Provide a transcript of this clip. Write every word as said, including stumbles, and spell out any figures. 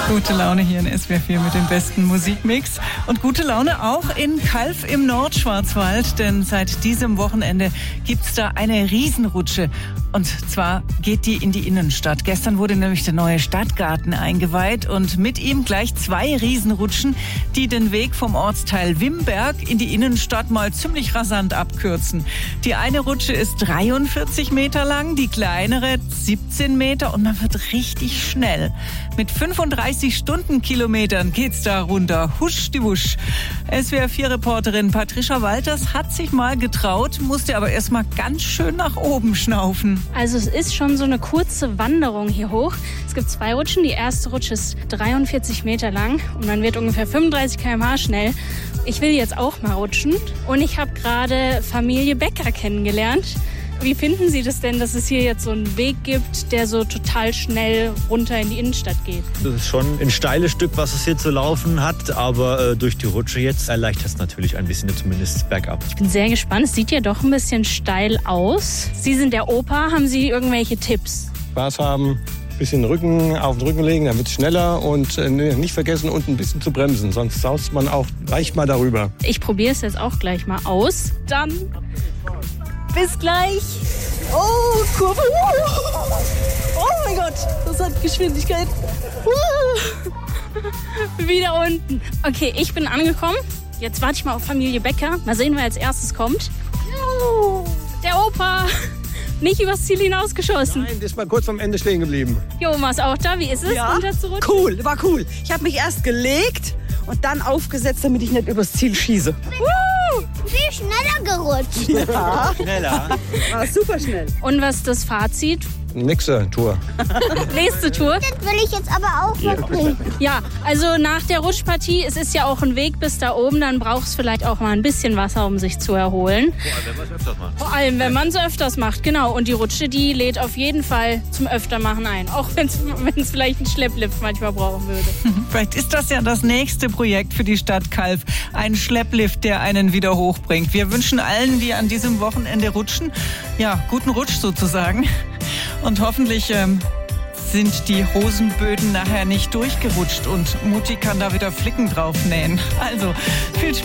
Gute Laune hier in S W R vier mit dem besten Musikmix. Und gute Laune auch in Calw im Nordschwarzwald, denn seit diesem Wochenende gibt's da eine Riesenrutsche. Und zwar geht die in die Innenstadt. Gestern wurde nämlich der neue Stadtgarten eingeweiht und mit ihm gleich zwei Riesenrutschen, die den Weg vom Ortsteil Wimberg in die Innenstadt mal ziemlich rasant abkürzen. Die eine Rutsche ist dreiundvierzig Meter lang, die kleinere siebzehn Meter und man wird richtig schnell. Mit fünfunddreißig Stundenkilometern geht's da runter. Husch die Wusch. S W R vier Reporterin Patricia Walters hat sich mal getraut, musste aber erst mal ganz schön nach oben schnaufen. Also es ist schon so eine kurze Wanderung hier hoch. Es gibt zwei Rutschen. Die erste Rutsche ist dreiundvierzig Meter lang und man wird ungefähr fünfunddreißig Kilometer pro Stunde schnell. Ich will jetzt auch mal rutschen und ich habe gerade Familie Becker kennengelernt. Wie finden Sie das denn, dass es hier jetzt so einen Weg gibt, der so total schnell runter in die Innenstadt geht? Das ist schon ein steiles Stück, was es hier zu laufen hat, aber äh, durch die Rutsche jetzt erleichtert es natürlich ein bisschen, zumindest bergab. Ich bin sehr gespannt. Es sieht ja doch ein bisschen steil aus. Sie sind der Opa. Haben Sie irgendwelche Tipps? Spaß haben, ein bisschen Rücken auf den Rücken legen, dann wird es schneller und äh, nicht vergessen, unten ein bisschen zu bremsen, sonst saust man auch leicht mal darüber. Ich probiere es jetzt auch gleich mal aus. Dann bis gleich. Oh, Kurve. Oh mein Gott, das hat Geschwindigkeit. Wieder unten. Okay, ich bin angekommen. Jetzt warte ich mal auf Familie Becker. Mal sehen, wer als erstes kommt. Der Opa. Nicht übers Ziel hinausgeschossen. Nein, das ist mal kurz am Ende stehen geblieben. Die Oma ist auch da. Wie ist es, Ja, runterzurutschen? cool, war cool. Ich habe mich erst gelegt und dann aufgesetzt, damit ich nicht übers Ziel schieße. Viel schneller gerutscht. Ja, Schneller. war super schnell. Und was ist das Fazit? Nächste Tour. Nächste Tour. Das will ich jetzt aber auch mitbringen. Ja, also nach der Rutschpartie, es ist ja auch ein Weg bis da oben, dann braucht es vielleicht auch mal ein bisschen Wasser, um sich zu erholen. Vor allem, wenn man es öfters macht, genau. Und die Rutsche, die lädt auf jeden Fall zum Öftermachen ein. Auch wenn es vielleicht einen Schlepplift manchmal brauchen würde. Vielleicht ist das ja das nächste Projekt für die Stadt Calw. Ein Schlepplift, der einen wieder hochbringt. Wir wünschen allen, die an diesem Wochenende rutschen, ja, guten Rutsch sozusagen. Und hoffentlich ähm, sind die Hosenböden nachher nicht durchgerutscht und Mutti kann da wieder Flicken drauf nähen. Also, viel Spaß.